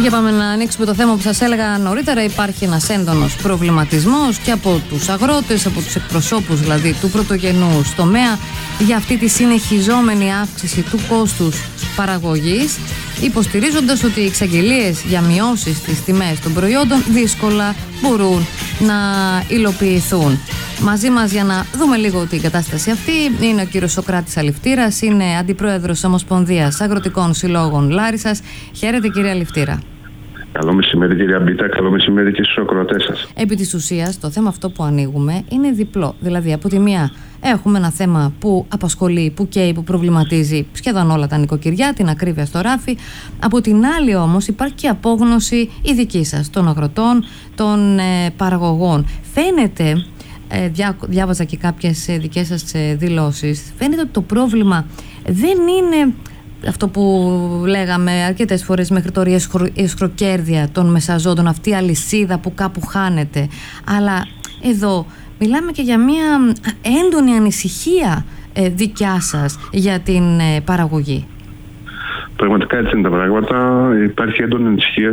Για πάμε να ανοίξουμε το θέμα που σας έλεγα νωρίτερα. Υπάρχει ένας έντονος προβληματισμός και από τους αγρότες, από τους εκπροσώπους δηλαδή του πρωτογενούς τομέα για αυτή τη συνεχιζόμενη αύξηση του κόστους παραγωγής, υποστηρίζοντας ότι οι εξαγγελίες για μειώσεις στις τιμές των προϊόντων δύσκολα μπορούν να υλοποιηθούν. Μαζί μας για να δούμε λίγο την κατάσταση αυτή είναι ο κύριος Σωκράτης Αληφτήρας, είναι αντιπρόεδρος Ομοσπονδίας Αγροτικών Συλλόγων Λάρισσας. Χαίρετε κύριε Αληφτήρα. Καλό μεσημέρι κυρία Μπίτα, καλό μεσημέρι και στους ακροατές σας. Επί της ουσίας το θέμα αυτό που ανοίγουμε είναι διπλό. Δηλαδή από τη μία έχουμε ένα θέμα που απασχολεί, που καίει, που προβληματίζει σχεδόν όλα τα νοικοκυριά, την ακρίβεια στο ράφι. Από την άλλη όμως υπάρχει και απόγνωση η δική σας, των αγροτών, των παραγωγών. Φαίνεται, διάβαζα και κάποιες δικές σας δηλώσεις, φαίνεται ότι το πρόβλημα δεν είναι αυτό που λέγαμε αρκετές φορές μέχρι τώρα, η εσχροκέρδεια των μεσαζόντων, αυτή η αλυσίδα που κάπου χάνεται. Αλλά εδώ μιλάμε και για μια έντονη ανησυχία δικιά σας για την παραγωγή. Πραγματικά έτσι είναι τα πράγματα. Υπάρχει έντονη ανησυχία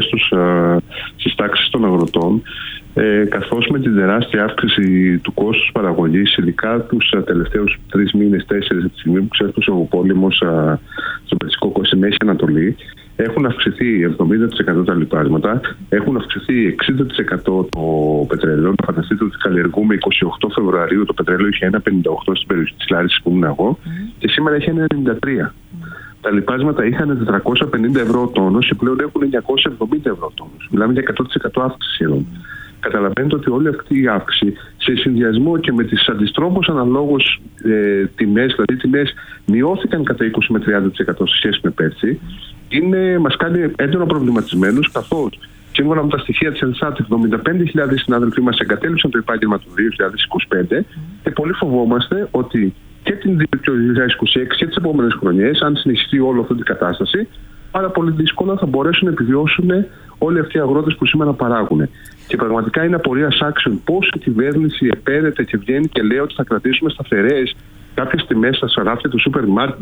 στις τάξεις των αγροτών, καθώς με την τεράστια αύξηση του κόστους παραγωγής, ειδικά τους τελευταίους 3 μήνες, 4, από τη στιγμή που ξέσπασε ο πόλεμος στο Περσικό Κόστος στη Μέση Ανατολή, έχουν αυξηθεί 70% τα λιπάσματα, έχουν αυξηθεί 60% το πετρέλαιο. Να φανταστείτε ότι καλλιεργούμε 28 Φεβρουαρίου, το πετρέλαιο είχε 1,58 στην περιοχή της Λάρισσας που ήμουν εγώ και σήμερα έχει 1,93. Τα λιπάσματα είχαν 450 ευρώ ο τόνος και πλέον έχουν 970 ευρώ ο τόνος. Μιλάμε για 100% αύξηση σχεδόν. Καταλαβαίνετε ότι όλη αυτή η αύξηση σε συνδυασμό και με τις αντιστρόφως αναλόγως τιμές, δηλαδή τιμές μειώθηκαν κατά 20 με 30% σε σχέση με πέρσι, μας κάνει έντονα προβληματισμένους, καθώς σύμφωνα με τα στοιχεία της ΕΛΣΑΤ 75.000 συνάδελφοί μας εγκατέλειψαν το επάγγελμα του 2025 και πολύ φοβόμαστε ότι και την 2026 και τις επόμενες χρονιές, αν συνεχιστεί όλη αυτή την κατάσταση, πάρα πολύ δύσκολα θα μπορέσουν να επιβιώσουν όλοι αυτοί οι αγρότες που σήμερα παράγουν. Και πραγματικά είναι απορίας άξιων πώς η κυβέρνηση επέρεται και βγαίνει και λέει ότι θα κρατήσουμε σταθερές κάποιες τιμές στα σαράφια του σούπερ μάρκετ,